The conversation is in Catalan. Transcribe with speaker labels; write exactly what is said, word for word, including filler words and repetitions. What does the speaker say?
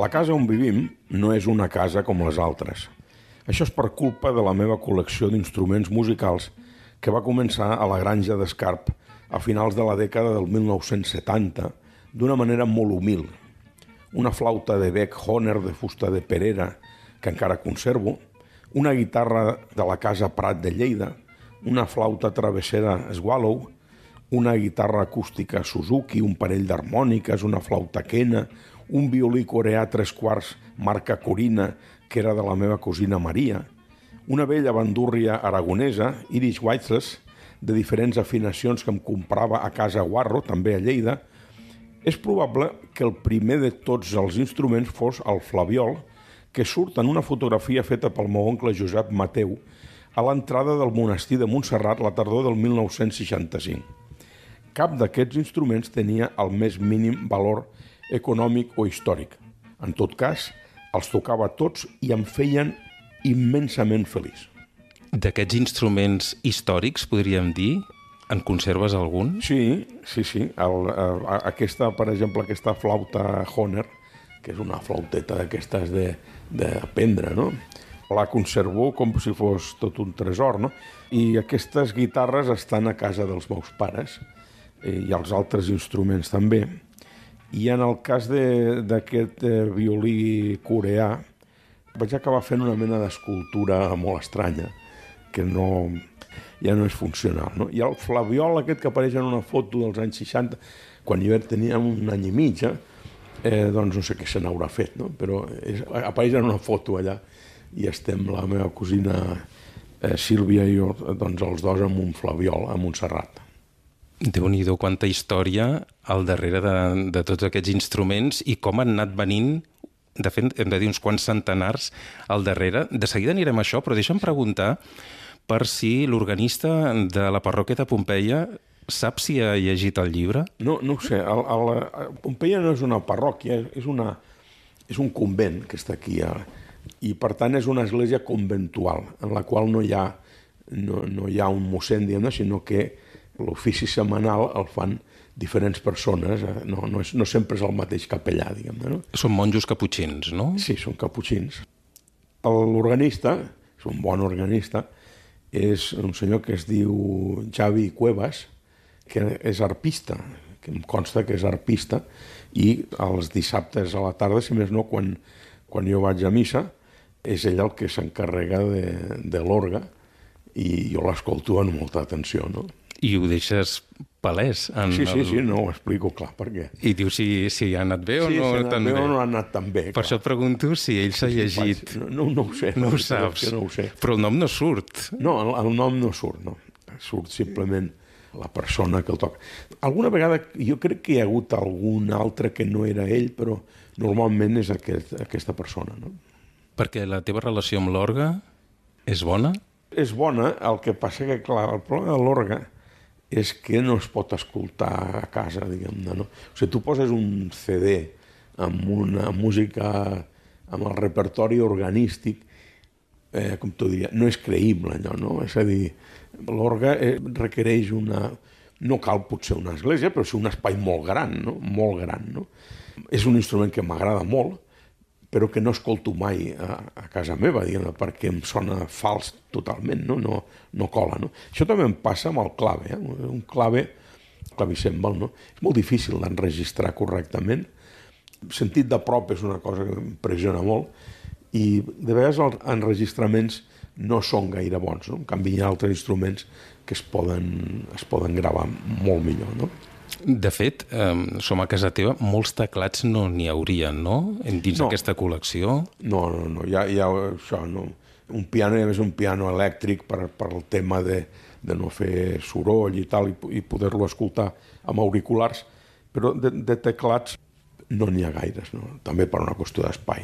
Speaker 1: La casa on vivim no és una casa com les altres. Això és per culpa de la meva col·lecció d'instruments musicals que va començar a la granja d'Escarp a finals de la dècada del mil nou-cents setanta d'una manera molt humil. Una flauta de bec Hohner de fusta de perera que encara conservo, una guitarra de la casa Prat de Lleida, una flauta travessera Swallow, una guitarra acústica Suzuki, un parell d'harmòniques, una flauta Kena, un violí coreà tres quarts marca Corina, que era de la meva cosina Maria, una vella bandúrria aragonesa, Irish Whiteless, de diferents afinacions que em comprava a casa Guarro, també a Lleida. És probable que el primer de tots els instruments fos el flabiol, que surt en una fotografia feta pel meu oncle Josep Mateu a l'entrada del monestir de Montserrat la tardor del mil nou-cents seixanta-cinc. Cap d'aquests instruments tenia el més mínim valor econòmic o històric. En tot cas, els tocava tots i em feien immensament feliç.
Speaker 2: D'aquests instruments històrics, podríem dir, en conserves algun?
Speaker 1: Sí, sí, sí. El, a, aquesta, per exemple, aquesta flauta Hohner, que és una flauteta d'aquestes de, d'aprendre, no? La conservo com si fos tot un tresor, no? I aquestes guitarres estan a casa dels meus pares, i els altres instruments també. I en el cas d'aquest violí coreà vaig acabar fent una mena d'escultura molt estranya, que no, ja no és funcional, no? I el flabiol aquest que apareix en una foto dels anys seixanta, quan jo tenia un any i mig, eh, doncs no sé què se n'haurà fet, no? Però és, apareix en una foto allà i estem la meva cosina eh, Sílvia i jo, doncs els dos amb un flabiol a Montserrat.
Speaker 2: Déu-n'hi-do, quanta història al darrere de, de tots aquests instruments i com han anat venint, de fet, hem de dir uns quants centenars al darrere. De seguida anirem a això, però deixa'm preguntar per si l'organista de la parròquia de Pompeia sap si ha llegit el llibre?
Speaker 1: No, no ho sé. El, el, Pompeia no és una parròquia, és, una, és un convent que està aquí, i per tant és una església conventual, en la qual no hi ha, no, no hi ha un mossèn, diguem-ne, sinó que l'ofici setmanal el fan diferents persones, no, no, és, no sempre és el mateix capellà, diguem-ne, no?
Speaker 2: Són monjos caputxins, no?
Speaker 1: Sí, són caputxins. L'organista, és un bon organista, és un senyor que es diu Xavi Cuevas, que és arpista, que em consta que és arpista, i els dissabtes a la tarda, si més no, quan, quan jo vaig a missa, és ell el que s'encarrega de, de l'orgue, i jo l'escolto amb molta atenció, no?
Speaker 2: I ho deixes palès. En
Speaker 1: sí, sí,
Speaker 2: el...
Speaker 1: sí, no ho explico clar, per què.
Speaker 2: I dius si, si ha anat bé o
Speaker 1: sí,
Speaker 2: no
Speaker 1: si ha anat
Speaker 2: tan
Speaker 1: bé
Speaker 2: bé.
Speaker 1: o no ha anat tan bé.
Speaker 2: Per això et pregunto si ell s'ha
Speaker 1: sí,
Speaker 2: llegit.
Speaker 1: No, no, no ho sé.
Speaker 2: No,
Speaker 1: no
Speaker 2: ho saps.
Speaker 1: No ho sé.
Speaker 2: Però el nom no surt.
Speaker 1: No, el, el nom no surt, no. Surt simplement la persona que el toca. Alguna vegada jo crec que hi ha hagut algun altre que no era ell, però normalment és aquest, aquesta persona, no?
Speaker 2: Perquè la teva relació amb l'orgue és bona?
Speaker 1: És bona, el que passa que, clar, el problema de l'orgue és que no es pot escoltar a casa, diguem-ne, no? O sigui, tu poses un ce de amb una música, amb el repertori organístic, eh, com t'ho diria, no és creïble allò, no? És a dir, l'orgue eh, requereix una... No cal potser una església, però sí un espai molt gran, no? Molt gran, no? És un instrument que m'agrada molt, però que no escolto mai a, a casa meva, diguem-ne, perquè em sona fals totalment, no? No, no cola, no? Això també em passa amb el clave, eh? Un clave, clavicèmbal, no? És molt difícil d'enregistrar correctament. El sentit de prop és una cosa que m'impressiona molt, i de vegades els enregistraments no són gaire bons, no? En canvi hi ha altres instruments que es poden, es poden gravar molt millor, no?
Speaker 2: De fet, eh, som a casa teva, molts teclats no n'hi haurien, no? Dins
Speaker 1: no.
Speaker 2: d'aquesta col·lecció.
Speaker 1: No, no, no, hi ha, hi ha això, no. Un piano, i a més un piano elèctric per, per el tema de, de no fer soroll i tal, i, i poder-lo escoltar amb auriculars, però de, de teclats no n'hi ha gaires, no? També per una qüestió d'espai.